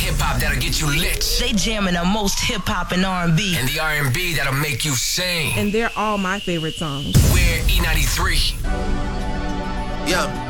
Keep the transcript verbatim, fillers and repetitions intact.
hip-hop that'll get you lit. They jamming the most hip-hop and R and B. And the R and B that'll make you sing. And they're all my favorite songs. We're E ninety-three. Yeah.